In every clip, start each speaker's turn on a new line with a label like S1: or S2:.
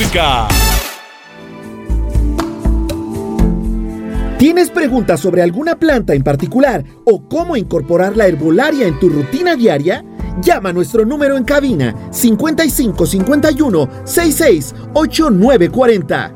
S1: música.
S2: ¿Tienes preguntas sobre alguna planta en particular o cómo incorporar la herbolaria en tu rutina diaria? Llama a nuestro número en cabina 55 51 66 8940.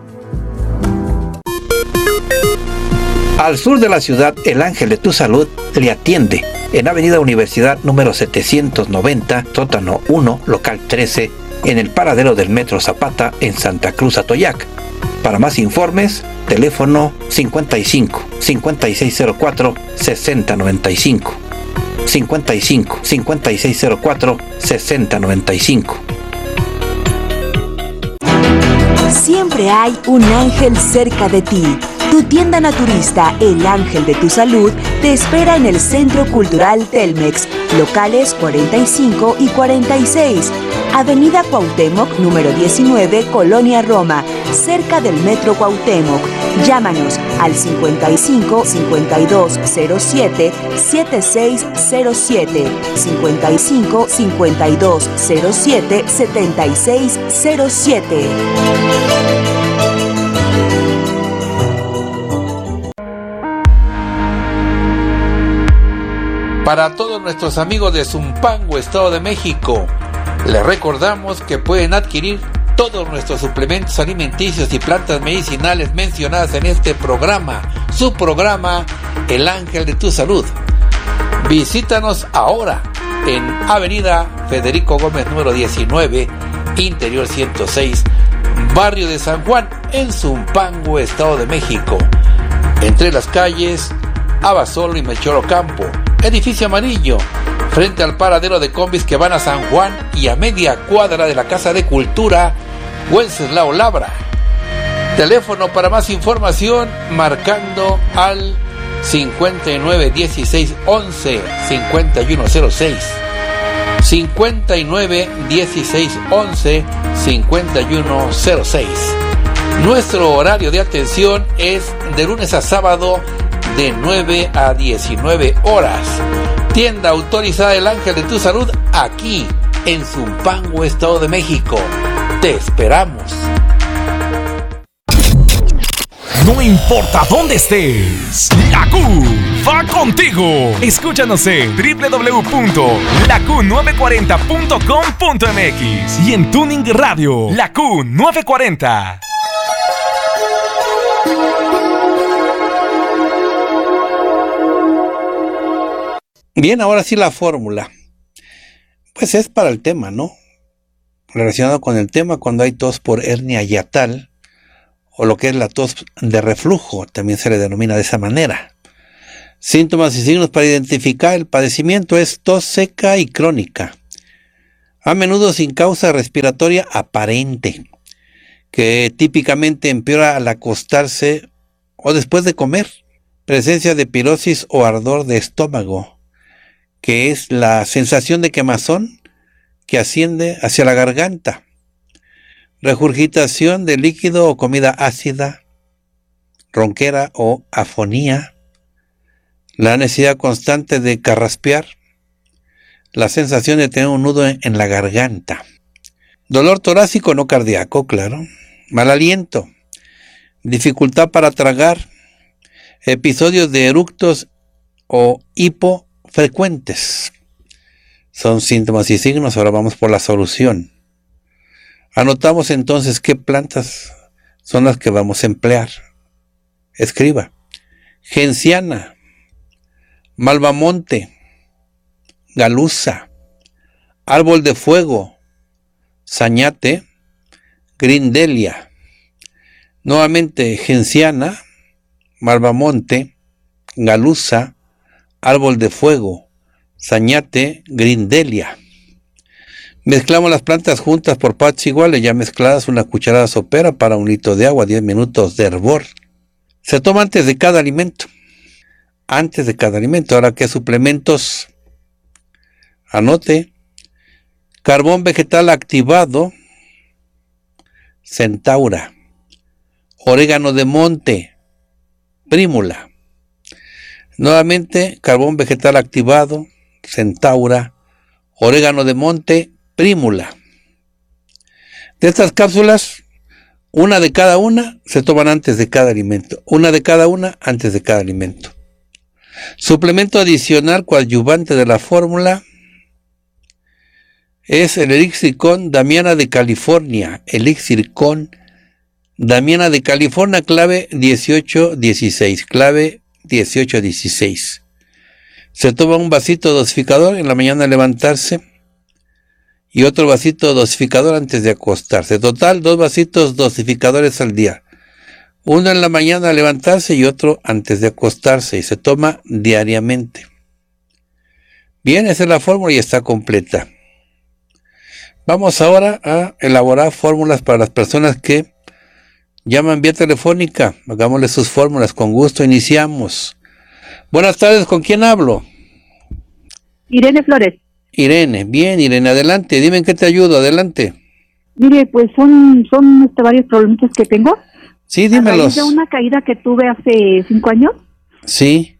S3: Al sur de la ciudad, el Ángel de tu Salud le atiende en Avenida Universidad número 790, sótano 1, local 13, en el paradero del Metro Zapata en Santa Cruz, Atoyac. Para más informes, teléfono 55 5604 6095. 55 5604 6095.
S4: Siempre hay un ángel cerca de ti. Tu tienda naturista El Ángel de tu Salud te espera en el Centro Cultural Telmex, locales 45 y 46, Avenida Cuauhtémoc, número 19, Colonia Roma, cerca del Metro Cuauhtémoc. Llámanos al 55 52 07 7607, 55 52 07 7607.
S3: Para todos nuestros amigos de Zumpango, Estado de México, les recordamos que pueden adquirir todos nuestros suplementos alimenticios y plantas medicinales mencionadas en este programa, su programa El Ángel de tu Salud. Visítanos ahora en Avenida Federico Gómez número 19, Interior 106, Barrio de San Juan, en Zumpango, Estado de México, entre las calles Abasolo y Melchor Ocampo. Edificio amarillo, frente al paradero de combis que van a San Juan y a media cuadra de la Casa de Cultura Wenceslao Labra. Teléfono para más información marcando al 59 16 11 5106, 59 16 11 5106. Nuestro horario de atención es de lunes a sábado de 9 a 19 horas. Tienda autorizada El Ángel de tu Salud, aquí en Zumpango, Estado de México. Te esperamos.
S1: No importa dónde estés, la Q va contigo. Escúchanos en www.laQ940.com.mx y en Tuning Radio, la Q940.
S3: Bien, ahora sí la fórmula. Pues es para el tema, ¿no? Relacionado con el tema, cuando hay tos por hernia hiatal, o lo que es la tos de reflujo, también se le denomina de esa manera. Síntomas y signos para identificar el padecimiento es tos seca y crónica, a menudo sin causa respiratoria aparente, que típicamente empeora al acostarse o después de comer. Presencia de pirosis o ardor de estómago, que es la sensación de quemazón que asciende hacia la garganta. Regurgitación de líquido o comida ácida, ronquera o afonía, la necesidad constante de carraspear, la sensación de tener un nudo en la garganta. Dolor torácico no cardíaco, claro. Mal aliento, dificultad para tragar, episodios de eructos o hipo frecuentes. Son síntomas y signos. Ahora vamos por la solución. Anotamos entonces qué plantas son las que vamos a emplear. Escriba: genciana, malvamonte, galuza, árbol de fuego, zañate, grindelia. Nuevamente, genciana, malvamonte, galuza, árbol de fuego, zañate, grindelia. Mezclamos las plantas juntas por partes iguales, ya mezcladas, una cucharada sopera para 1 litro de agua, 10 minutos de hervor. Se toma antes de cada alimento. Antes de cada alimento. Ahora, ¿qué suplementos? Anote: carbón vegetal activado, centaura, orégano de monte, prímula. Nuevamente, carbón vegetal activado, centaura, orégano de monte, prímula. De estas cápsulas, Una de cada una se toman antes de cada alimento. Una de cada una antes de cada alimento. Suplemento adicional coadyuvante de la fórmula es el elixir con Damiana de California. Elixir con Damiana de California, clave 1816. Clave 1816. Se toma un vasito dosificador en la mañana al levantarse y otro vasito dosificador antes de acostarse. Total, 2 vasitos dosificadores al día. Uno en la mañana al levantarse y otro antes de acostarse, y se toma diariamente. Bien, esa es la fórmula y está completa. Vamos ahora a elaborar fórmulas para las personas que llaman vía telefónica. Hagámosle sus fórmulas, con gusto iniciamos. Buenas tardes, ¿con quién hablo?
S5: Irene Flores.
S3: Irene, bien, Irene, adelante, dime en qué te ayudo, adelante.
S5: Mire, pues son varios problemitas que tengo.
S3: Sí, dímelos.
S5: A raíz de una caída que tuve hace 5 años.
S3: Sí.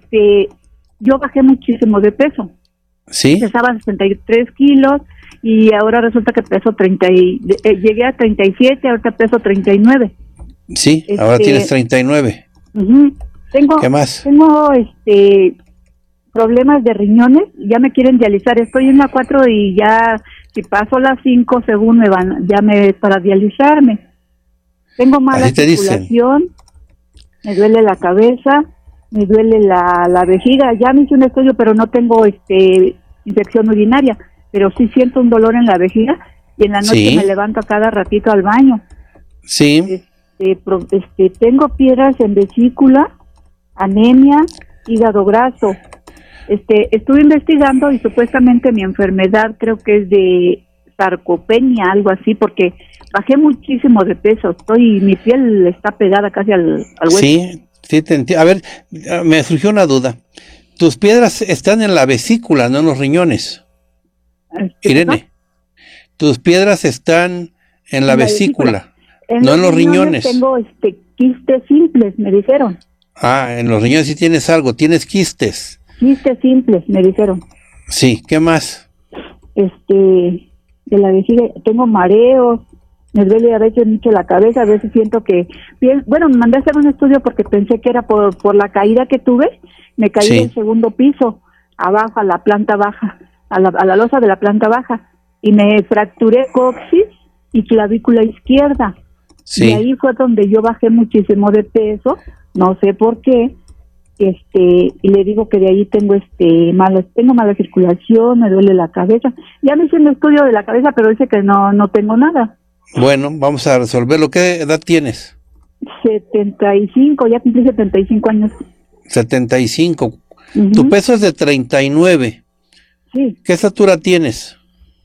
S5: Yo bajé muchísimo de peso.
S3: Sí.
S5: Pesaba 63 kilos y ahora resulta que peso llegué a 37, ahorita peso 39.
S3: Sí, ahora tienes 39.
S5: ¿Qué más? Tengo problemas de riñones, ya me quieren dializar. Estoy en la 4 y ya si paso las 5 según me van para dializarme. Tengo mala circulación, me duele la cabeza, me duele la vejiga. Ya me hice un estudio, pero no tengo infección urinaria, pero sí siento un dolor en la vejiga y en la noche me levanto a cada ratito al baño.
S3: Sí.
S5: Tengo piedras en vesícula, anemia, hígado graso. Estuve investigando y supuestamente mi enfermedad creo que es de sarcopenia, algo así, porque bajé muchísimo de peso, mi piel está pegada casi al hueso.
S3: Sí, te entiendo. A ver, me surgió una duda. Tus piedras están en la vesícula, no en los riñones. Irene, tus piedras están en la vesícula, no en los riñones.
S5: Tengo quistes simples, me dijeron.
S3: En los riñones sí tienes algo, tienes quistes.
S5: Quistes simples, me dijeron.
S3: Sí, ¿qué más?
S5: De la vejiga tengo mareos, me duele a veces mucho la cabeza, a veces siento que... Bueno, me mandé a hacer un estudio porque pensé que era por la caída que tuve. Me caí del segundo piso, abajo, a la planta baja, a la losa de la planta baja, y me fracturé coxis y clavícula izquierda. Sí. Y ahí fue donde yo bajé muchísimo de peso, no sé por qué, y le digo que de ahí tengo mala circulación, me duele la cabeza. Ya me hice un estudio de la cabeza, pero dice que no tengo nada.
S3: Bueno, vamos a resolverlo. ¿Qué edad tienes?
S5: 75, ya cumplí 75 años.
S3: 75. Tu peso es de 39.
S5: Sí.
S3: ¿Qué estatura tienes?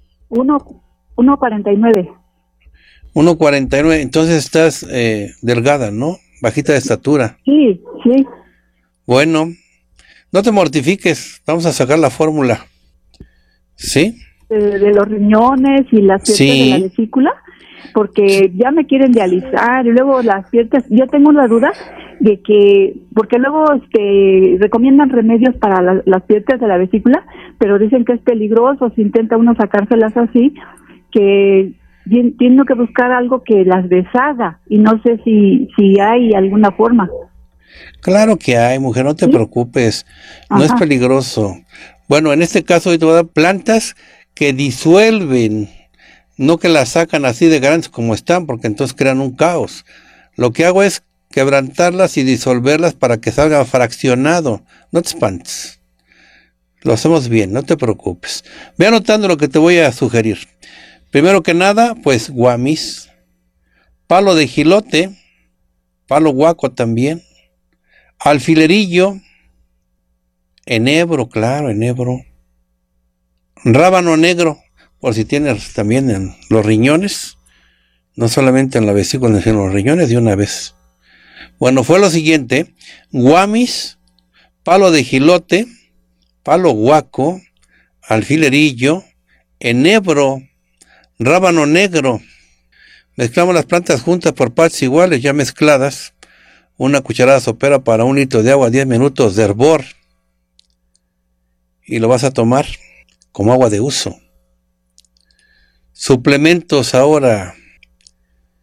S5: 1.49.
S3: 1.49, entonces estás delgada, ¿no? Bajita de estatura.
S5: Sí.
S3: Bueno, no te mortifiques, vamos a sacar la fórmula. ¿Sí?
S5: De los riñones y las piedras de la vesícula, porque ya me quieren dializar, y luego las piedras, yo tengo la duda de que, porque luego recomiendan remedios para las piedras de la vesícula, pero dicen que es peligroso, si intenta uno sacárselas así, que tiene que buscar algo que las deshaga, y no sé si hay alguna forma.
S3: Claro que hay, mujer, no te preocupes, no es peligroso. Bueno, en este caso hoy te voy a dar plantas que disuelven, no que las sacan así de grandes como están, porque entonces crean un caos. Lo que hago es quebrantarlas y disolverlas para que salgan fraccionado. No te espantes. Lo hacemos bien, no te preocupes. Ve anotando lo que te voy a sugerir. Primero que nada, pues guamis, palo de jilote, palo guaco también, alfilerillo, enebro, claro, enebro, rábano negro, por si tienes también en los riñones, no solamente en la vesícula, sino en los riñones de una vez. Bueno, fue lo siguiente: guamis, palo de jilote, palo guaco, alfilerillo, enebro, rábano negro. Mezclamos las plantas juntas por partes iguales, ya mezcladas. Una cucharada sopera para 1 litro de agua, 10 minutos de hervor. Y lo vas a tomar como agua de uso. Suplementos ahora.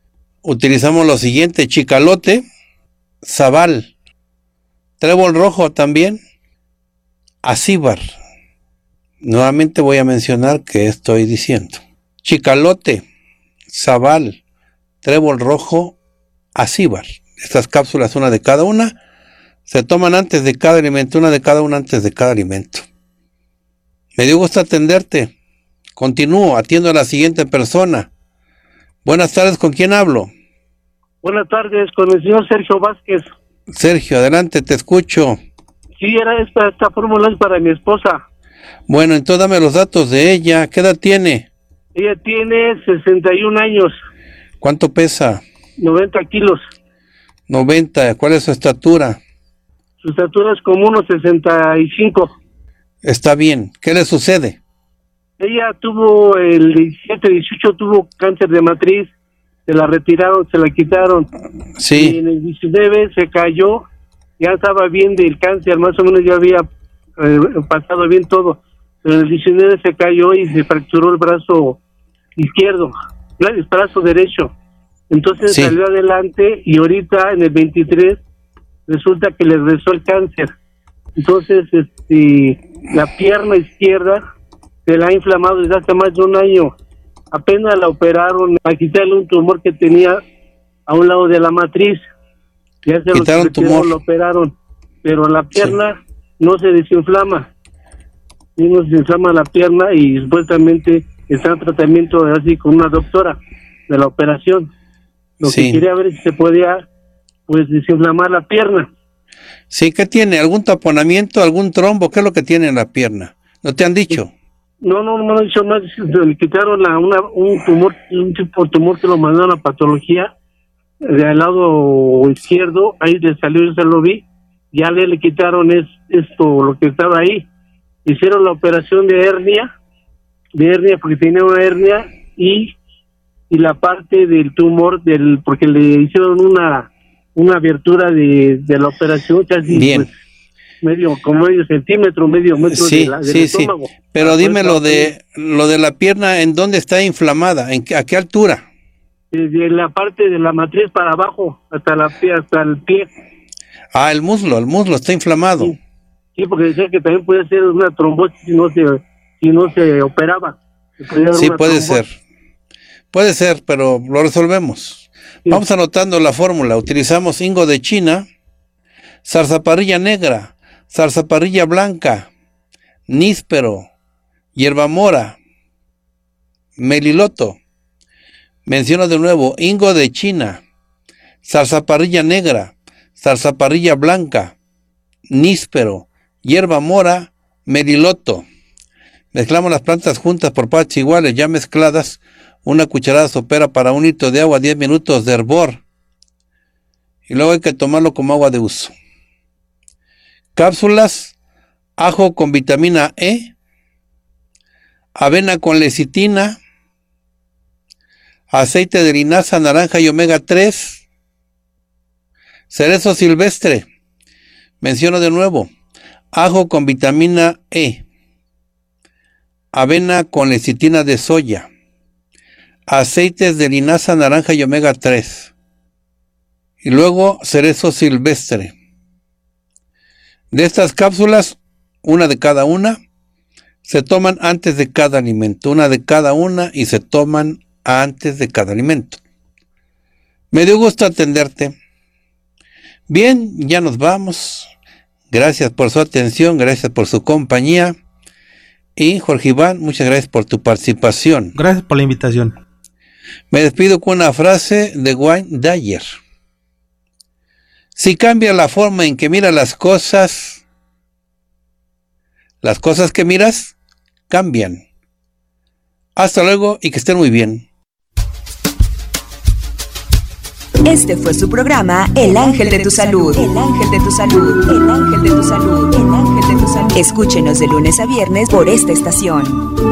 S6: utilizamos lo siguiente: chicalote, zabal, trébol rojo también, acíbar. Nuevamente voy a mencionar qué estoy diciendo: chicalote, zabal, trébol rojo, acíbar. Estas cápsulas, una de cada una, se toman antes de cada alimento, una de cada una antes de cada alimento. Me dio gusto atenderte. Continúo, atiendo a la siguiente persona. Buenas tardes, ¿con quién hablo?
S7: Buenas tardes, con el señor Sergio Vázquez.
S6: Sergio, adelante, te escucho.
S7: Sí, era esta fórmula es para mi esposa.
S6: Bueno, entonces dame los datos de ella. ¿Qué edad tiene?
S7: Ella tiene 61 años.
S6: ¿Cuánto pesa?
S7: 90 kilos.
S6: 90, ¿cuál es su estatura?
S7: Su estatura es como unos 65.
S6: Está bien, ¿qué le sucede?
S7: Ella tuvo el 17-18, tuvo cáncer de matriz, se la retiraron, se la quitaron.
S6: Sí.
S7: Y en el 19 se cayó, ya estaba bien del cáncer, más o menos ya había pasado bien todo. Pero en el 19 se cayó y se fracturó el brazo izquierdo, el brazo derecho. Entonces
S6: sí,
S7: salió adelante y ahorita en el 23 resulta que le regresó el cáncer. Entonces la pierna izquierda se la ha inflamado desde hace más de un año. Apenas la operaron a quitarle un tumor que tenía a un lado de la matriz. Ya se
S6: quitaron tumor,
S7: lo operaron, pero la pierna no se desinflama. Y no se inflama la pierna y supuestamente está en tratamiento así con una doctora de la operación. Lo que quería ver si se podía pues desinflamar la pierna.
S6: Sí, ¿qué tiene? ¿Algún taponamiento, algún trombo? ¿Qué es lo que tiene en la pierna? ¿No te han dicho?
S7: No han dicho nada. Le quitaron un tumor, un tipo de tumor que lo mandaron a patología del lado izquierdo. Ahí le salió, yo se lo vi. Ya le quitaron lo que estaba ahí. Hicieron la operación de hernia porque tenía una hernia y la parte del tumor porque le hicieron una abertura de la operación casi pues, medio centímetro, medio metro del estómago.
S6: Pero dime lo de la pierna, ¿en dónde está inflamada? ¿A qué altura?
S7: Desde la parte de la matriz para abajo hasta el pie.
S6: Ah, el muslo está inflamado.
S7: Sí, porque decía que también puede ser una trombosis si no se operaba.
S6: Sí, puede ser. Puede ser, pero lo resolvemos. Sí. Vamos anotando la fórmula. Utilizamos hingo de China, zarzaparrilla negra, zarzaparrilla blanca, níspero, hierbamora, meliloto. Menciono de nuevo: hingo de China, zarzaparrilla negra, zarzaparrilla blanca, níspero, hierbamora, meliloto. Mezclamos las plantas juntas por partes iguales, ya mezcladas. Una cucharada sopera para 1 litro de agua, 10 minutos de hervor. Y luego hay que tomarlo como agua de uso. Cápsulas: ajo con vitamina E, avena con lecitina, aceite de linaza, naranja y omega 3, cerezo silvestre. Menciono de nuevo: ajo con vitamina E, avena con lecitina de soya, aceites de linaza, naranja y omega 3. Y luego cerezo silvestre. De estas cápsulas, una de cada una, se toman antes de cada alimento. Una de cada una y se toman antes de cada alimento. Me dio gusto atenderte. Bien, ya nos vamos. Gracias por su atención, gracias por su compañía. Y Jorge Iván, muchas gracias por tu participación.
S8: Gracias por la invitación.
S6: Me despido con una frase de Wayne Dyer. Si cambia la forma en que miras las cosas que miras cambian. Hasta luego y que estén muy bien.
S4: Este fue su programa El Ángel de tu Salud. El Ángel de tu Salud. El Ángel de tu Salud. El Ángel de tu Salud. Escúchenos de lunes a viernes por esta estación.